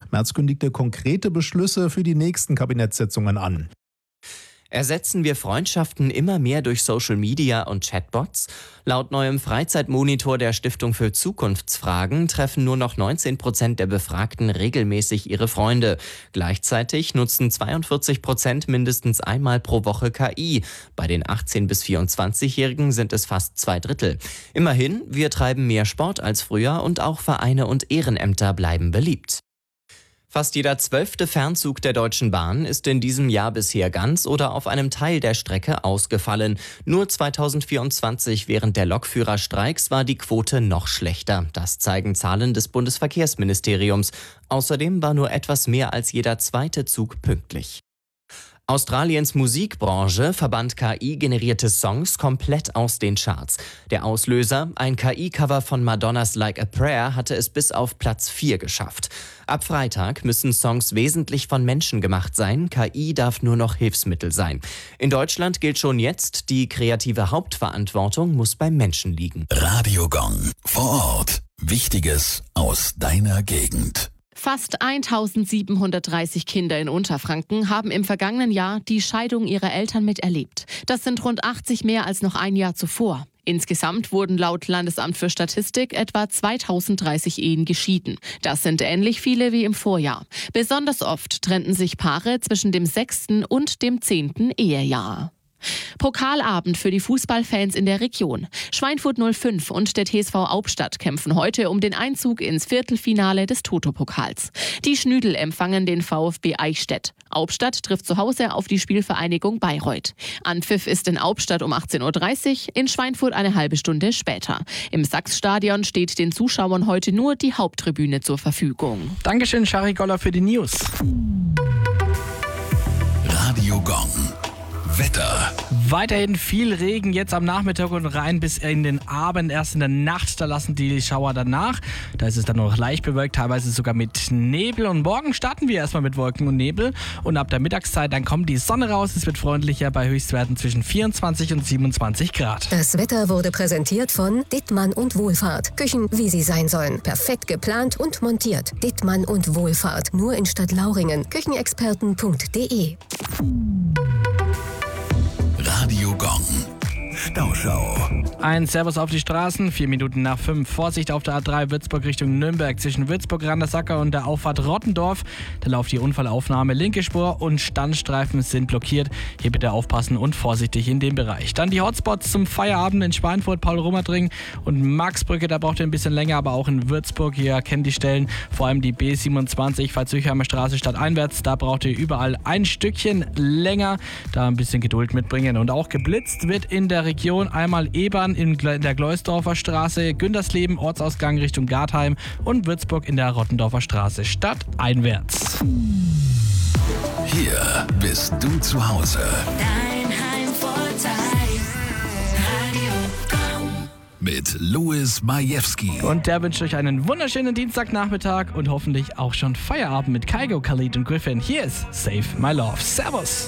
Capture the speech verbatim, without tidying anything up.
Merz kündigte konkrete Beschlüsse für die nächsten Kabinettssitzungen an. Ersetzen wir Freundschaften immer mehr durch Social Media und Chatbots? Laut neuem Freizeitmonitor der Stiftung für Zukunftsfragen treffen nur noch neunzehn Prozent der Befragten regelmäßig ihre Freunde. Gleichzeitig nutzen zweiundvierzig Prozent mindestens einmal pro Woche K I. Bei den achtzehn- bis vierundzwanzigjährigen sind es fast zwei Drittel. Immerhin, wir treiben mehr Sport als früher und auch Vereine und Ehrenämter bleiben beliebt. Fast jeder zwölfte Fernzug der Deutschen Bahn ist in diesem Jahr bisher ganz oder auf einem Teil der Strecke ausgefallen. Nur zweitausendvierundzwanzig während der Lokführerstreiks war die Quote noch schlechter. Das zeigen Zahlen des Bundesverkehrsministeriums. Außerdem war nur etwas mehr als jeder zweite Zug pünktlich. Australiens Musikbranche verbannt K I-generierte Songs komplett aus den Charts. Der Auslöser, ein K I-Cover von Madonnas Like a Prayer, hatte es bis auf Platz vier geschafft. Ab Freitag müssen Songs wesentlich von Menschen gemacht sein, K I darf nur noch Hilfsmittel sein. In Deutschland gilt schon jetzt, die kreative Hauptverantwortung muss beim Menschen liegen. Radio Gong. Vor Ort. Wichtiges aus deiner Gegend. Fast eintausendsiebenhundertdreißig Kinder in Unterfranken haben im vergangenen Jahr die Scheidung ihrer Eltern miterlebt. Das sind rund achtzig mehr als noch ein Jahr zuvor. Insgesamt wurden laut Landesamt für Statistik etwa zweitausenddreißig Ehen geschieden. Das sind ähnlich viele wie im Vorjahr. Besonders oft trennten sich Paare zwischen dem sechsten und dem zehnten Ehejahr. Pokalabend für die Fußballfans in der Region. Schweinfurt null fünf und der T S V Hauptstadt kämpfen heute um den Einzug ins Viertelfinale des Toto-Pokals. Die Schnüdel empfangen den VfB Eichstätt. Hauptstadt trifft zu Hause auf die Spielvereinigung Bayreuth. Anpfiff ist in Hauptstadt um achtzehn Uhr dreißig, in Schweinfurt eine halbe Stunde später. Im Sachsstadion steht den Zuschauern heute nur die Haupttribüne zur Verfügung. Dankeschön, Shari Goller, für die News. Radio Gong. Wetter. Weiterhin viel Regen jetzt am Nachmittag und rein bis in den Abend. Erst in der Nacht, da lassen die Schauer danach. Da ist es dann noch leicht bewölkt, teilweise sogar mit Nebel. Und morgen starten wir erstmal mit Wolken und Nebel. Und ab der Mittagszeit, dann kommt die Sonne raus. Es wird freundlicher bei Höchstwerten zwischen vierundzwanzig und siebenundzwanzig Grad. Das Wetter wurde präsentiert von Dittmann und Wohlfahrt. Küchen, wie sie sein sollen. Perfekt geplant und montiert. Dittmann und Wohlfahrt. Nur in Stadtlauringen. Küchenexperten punkt de. Radio Gong. Stauschau. Ein Servus auf die Straßen, vier Minuten nach fünf. Vorsicht auf der A drei Würzburg Richtung Nürnberg zwischen Würzburg-Randersacker und der Auffahrt Rottendorf. Da läuft die Unfallaufnahme, linke Spur und Standstreifen sind blockiert. Hier bitte aufpassen und vorsichtig in dem Bereich. Dann die Hotspots zum Feierabend in Schweinfurt, Paul-Rummerdring und Maxbrücke. Da braucht ihr ein bisschen länger, aber auch in Würzburg. Ihr kennt die Stellen, vor allem die B siebenundzwanzig, Pfalz-Züchheimer Straße stadteinwärts. Da braucht ihr überall ein Stückchen länger. Da ein bisschen Geduld mitbringen. Und auch geblitzt wird in der Region einmal Ebern in der Gleusdorfer Straße, Güntersleben, Ortsausgang Richtung Gartheim und Würzburg in der Rottendorfer Straße stadteinwärts. Hier bist du zu Hause. Dein Heimvorteil. Radio Gong. Mit Louis Majewski. Und der wünscht euch einen wunderschönen Dienstagnachmittag und hoffentlich auch schon Feierabend mit Kygo, Khalid und Griffin. Hier ist Save My Love. Servus.